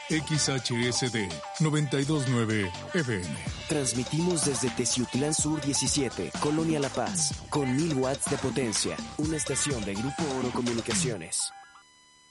XHSD 929 FM. Transmitimos desde Teciutlán Sur 17, Colonia La Paz, con 1000 watts de potencia. Una estación de Grupo Oro Comunicaciones.